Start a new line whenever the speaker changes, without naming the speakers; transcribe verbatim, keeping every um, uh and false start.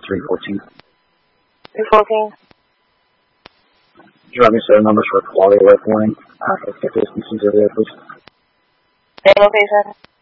three fourteen.
three fourteen.
Could you let me set numbers for quality alert warning? Uh, if distances are there, please.
Same location.